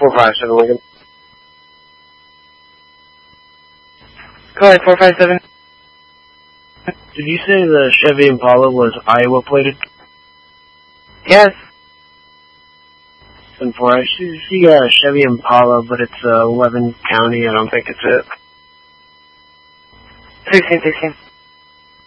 457 Lincoln. Go ahead, 457. Did you say the Chevy Impala was Iowa plated? Yes. 7-4. I see a Chevy Impala, but it's 11 County. I don't think it's it. 16.